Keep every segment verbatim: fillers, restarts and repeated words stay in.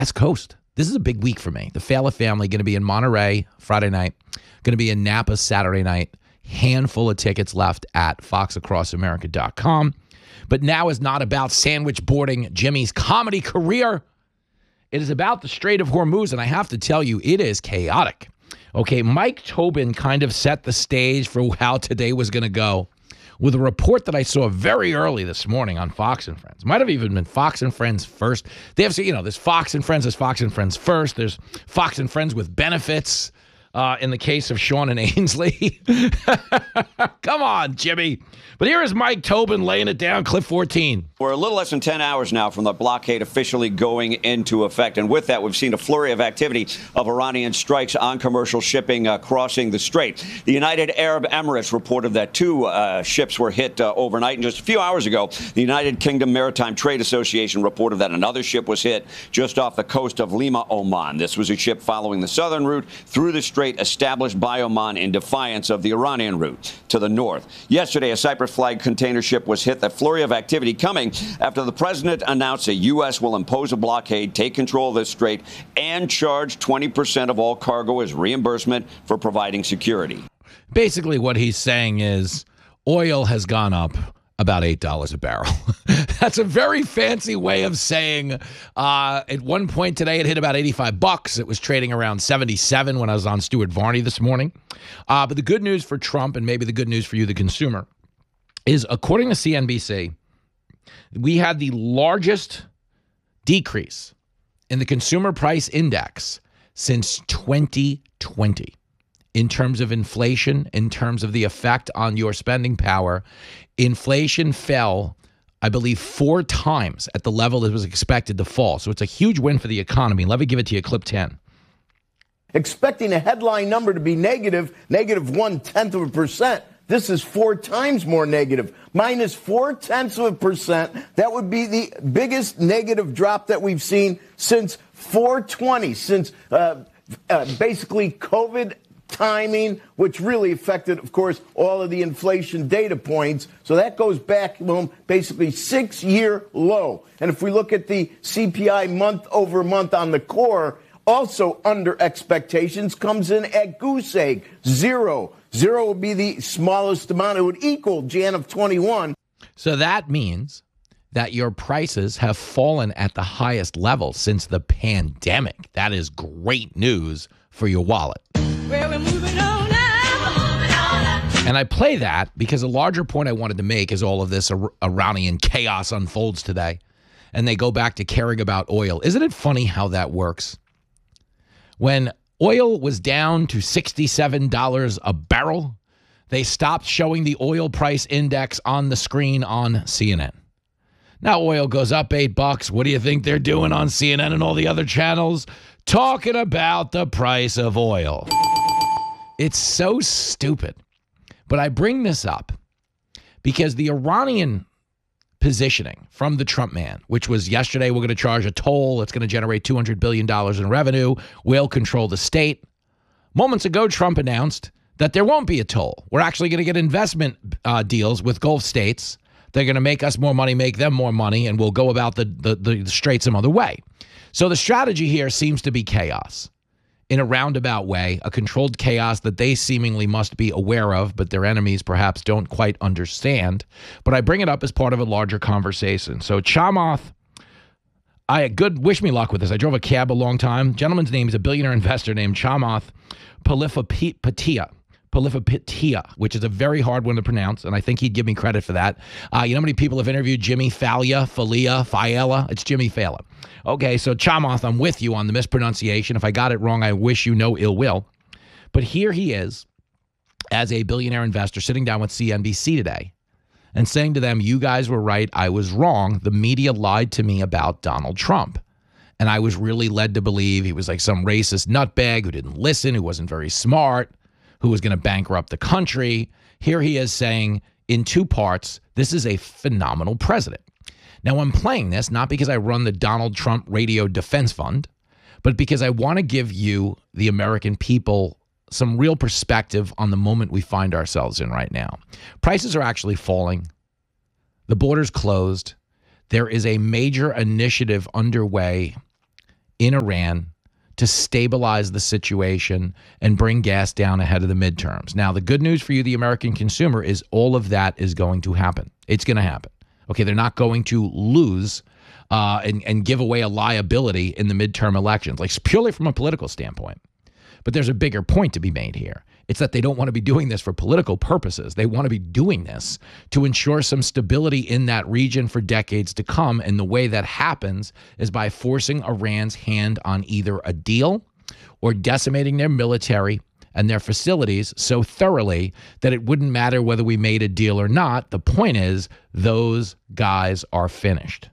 West Coast. This is a big week for me. The Fala family going to be in Monterey Friday night, going to be in Napa Saturday night. Handful of tickets left at fox across america dot com. But now is not about sandwich boarding Jimmy's comedy career. It is about the Strait of Hormuz, and I have to tell you, it is chaotic. Okay, Mike Tobin kind of set the stage for how today was going to go with a report that I saw very early this morning on Fox and Friends. Might have even been Fox and Friends first. They have, you know, there's Fox and Friends, there's Fox and Friends first. There's Fox and Friends with benefits uh, in the case of Sean and Ainsley. Come on, Jimmy. But here is Mike Tobin laying it down, clip fourteen. We're a little less than ten hours now from the blockade officially going into effect. And with that, we've seen a flurry of activity of Iranian strikes on commercial shipping uh, crossing the strait. The United Arab Emirates reported that two uh, ships were hit uh, overnight. And just a few hours ago, the United Kingdom Maritime Trade Association reported that another ship was hit just off the coast of Lima, Oman. This was a ship following the southern route through the strait established by Oman in defiance of the Iranian route to the north. Yesterday, a Cyprus flagged container ship was hit. That flurry of activity coming after the president announced the U S will impose a blockade, take control of this strait, and charge twenty percent of all cargo as reimbursement for providing security. Basically, what he's saying is oil has gone up about eight dollars a barrel. That's a very fancy way of saying uh, at one point today it hit about eighty-five bucks. It was trading around seventy-seven when I was on Stuart Varney this morning. Uh, but the good news for Trump, and maybe the good news for you, the consumer, is according to C N B C, we had the largest decrease in the consumer price index since twenty twenty in terms of inflation, in terms of the effect on your spending power. Inflation fell, I believe, four times at the level that was expected to fall. So it's a huge win for the economy. Let me give it to you, clip ten. Expecting a headline number to be negative, negative one-tenth of a percent. This is four times more negative, minus four-tenths of a percent. That would be the biggest negative drop that we've seen since four twenty, since uh, uh, basically COVID timing, which really affected, of course, all of the inflation data points. So that goes back, well, basically six-year low. And if we look at the C P I month over month on the core, also under expectations, comes in at goose egg, zero. Zero would be the smallest amount. It would equal Jan of twenty-one. So that means that your prices have fallen at the highest level since the pandemic. That is great news for your wallet. Well, we're moving on now. We're moving on now. And I play that because a larger point I wanted to make as all of this Ar- Iranian chaos unfolds today, and they go back to caring about oil. Isn't it funny how that works? When oil was down to sixty-seven dollars a barrel, they stopped showing the oil price index on the screen on C N N. Now oil goes up eight bucks. What do you think they're doing on C N N and all the other channels? Talking about the price of oil. It's so stupid. But I bring this up because the Iranian positioning from the Trump man, which was yesterday, we're going to charge a toll. It's going to generate two hundred billion dollars in revenue. We'll control the state. Moments ago, Trump announced that there won't be a toll. We're actually going to get investment uh, deals with Gulf states. They're going to make us more money, make them more money, and we'll go about the, the, the strait some other way. So the strategy here seems to be chaos in a roundabout way, a controlled chaos that they seemingly must be aware of, but their enemies perhaps don't quite understand. But I bring it up as part of a larger conversation. So Chamath, I good wish me luck with this. I drove a cab a long time. Gentleman's name is a billionaire investor named Chamath Palihapitiya. Palihapitiya, which is a very hard one to pronounce, and I think he'd give me credit for that. Uh, you know how many people have interviewed Jimmy Falia, Falia, Fiala? It's Jimmy Fala. Okay, so Chamath, I'm with you on the mispronunciation. If I got it wrong, I wish you no ill will. But here he is, as a billionaire investor, sitting down with C N B C today and saying to them, you guys were right, I was wrong. The media lied to me about Donald Trump. And I was really led to believe he was like some racist nutbag who didn't listen, who wasn't very smart, who was going to bankrupt the country. Here he is saying in two parts, this is a phenomenal president. Now, I'm playing this not because I run the Donald Trump Radio Defense Fund, but because I want to give you, the American people, some real perspective on the moment we find ourselves in right now. Prices are actually falling. The border's closed. There is a major initiative underway in Iran to stabilize the situation and bring gas down ahead of the midterms. Now, the good news for you, the American consumer, is all of that is going to happen. It's going to happen. Okay, they're not going to lose uh, and, and give away a liability in the midterm elections, like purely from a political standpoint. But there's a bigger point to be made here. It's that they don't want to be doing this for political purposes. They want to be doing this to ensure some stability in that region for decades to come. And the way that happens is by forcing Iran's hand on either a deal or decimating their military and their facilities so thoroughly that it wouldn't matter whether we made a deal or not. The point is, those guys are finished.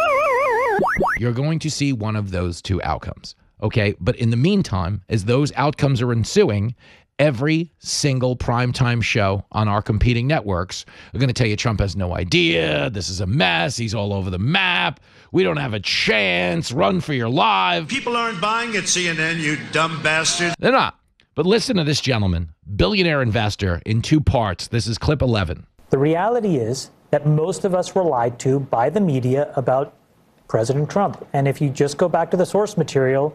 You're going to see one of those two outcomes. Okay, but in the meantime, as those outcomes are ensuing, every single primetime show on our competing networks are going to tell you Trump has no idea, this is a mess, he's all over the map, we don't have a chance, run for your life. People aren't buying at C N N, you dumb bastard. They're not. But listen to this gentleman, billionaire investor, in two parts. This is clip eleven. The reality is that most of us were lied to by the media about President Trump. And if you just go back to the source material,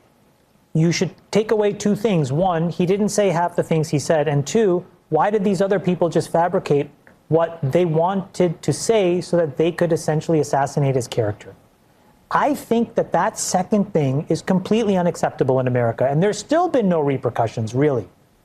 you should take away two things. One, he didn't say half the things he said. And two, why did these other people just fabricate what they wanted to say so that they could essentially assassinate his character? I think that that second thing is completely unacceptable in America. And there's still been no repercussions, really.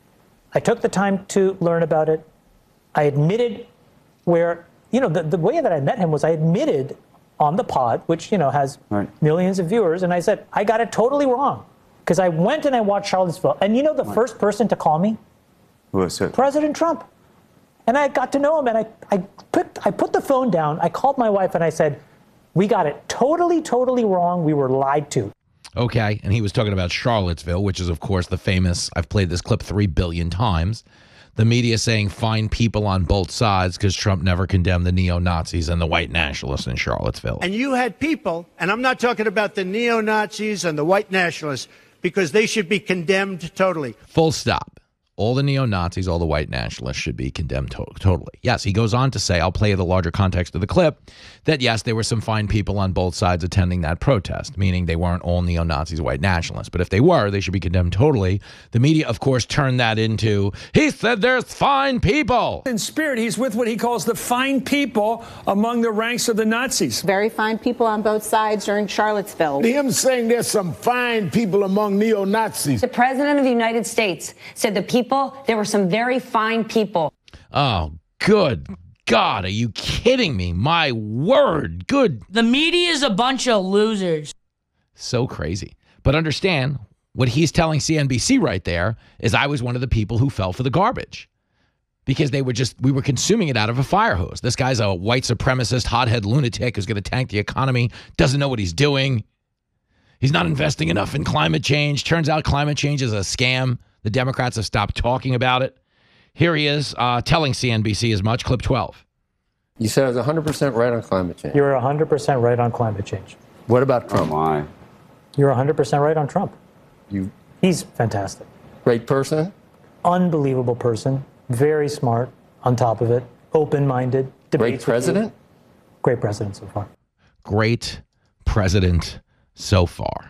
I took the time to learn about it. I admitted where, you know, the, the way that I met him was I admitted on the pod, which, you know, has right. millions of viewers. And I said, I got it totally wrong. Because I went and I watched Charlottesville. And you know the what? first person to call me? Who was it? President Trump. And I got to know him. And I, I, put, I put the phone down. I called my wife and I said, we got it totally, totally wrong. We were lied to. Okay. And he was talking about Charlottesville, which is, of course, the famous, I've played this clip three billion times. The media saying fine people on both sides because Trump never condemned the neo-Nazis and the white nationalists in Charlottesville. And you had people, and I'm not talking about the neo-Nazis and the white nationalists, because they should be condemned totally. Full stop. All the neo-Nazis, all the white nationalists should be condemned to- totally. Yes, he goes on to say, I'll play the larger context of the clip, that yes, there were some fine people on both sides attending that protest, meaning they weren't all neo-Nazis, white nationalists. But if they were, they should be condemned totally. The media, of course, turned that into, he said there's fine people. In spirit, he's with what he calls the fine people among the ranks of the Nazis. Very fine people on both sides during Charlottesville. Him saying there's some fine people among neo-Nazis. The president of the United States said the people there were some very fine people. Oh, good God. Are you kidding me? My word. Good. The media is a bunch of losers. So crazy. But understand, what he's telling C N B C right there is I was one of the people who fell for the garbage. Because they were just, we were consuming it out of a fire hose. This guy's a white supremacist, hothead lunatic who's going to tank the economy, doesn't know what he's doing. He's not investing enough in climate change. Turns out climate change is a scam. The Democrats have stopped talking about it. Here he is uh, telling C N B C as much. Clip twelve. You said I was one hundred percent right on climate change. You're one hundred percent right on climate change. What about Trump? Oh, my. You're one hundred percent right on Trump. You. He's fantastic. Great person? Unbelievable person. Very smart, on top of it. Open-minded. Great president? Great president so far. Great president so far.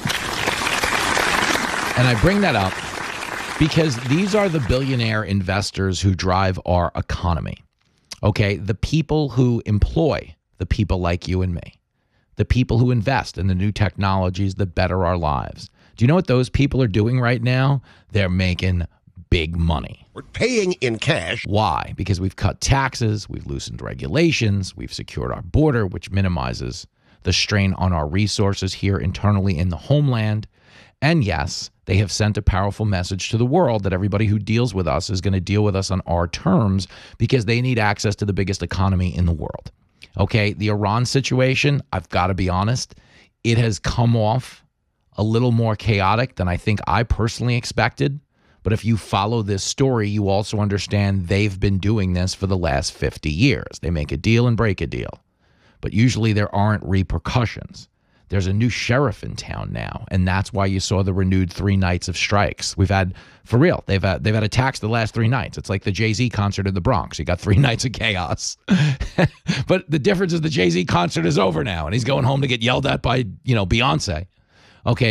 And I bring that up because these are the billionaire investors who drive our economy. Okay, the people who employ the people like you and me, the people who invest in the new technologies that better our lives. Do you know what those people are doing right now? They're making big money. We're paying in cash. Why? Because we've cut taxes, we've loosened regulations, we've secured our border, which minimizes the strain on our resources here internally in the homeland. And yes, they have sent a powerful message to the world that everybody who deals with us is going to deal with us on our terms because they need access to the biggest economy in the world. Okay, the Iran situation, I've got to be honest, it has come off a little more chaotic than I think I personally expected. But if you follow this story, you also understand they've been doing this for the last fifty years. They make a deal and break a deal. But usually there aren't repercussions. There's a new sheriff in town now, and that's why you saw the renewed three nights of strikes. We've had, for real, they've had, they've had attacks the last three nights. It's like the Jay-Z concert in the Bronx. You got three nights of chaos. But the difference is the Jay-Z concert is over now, and he's going home to get yelled at by, you know, Beyonce. Okay,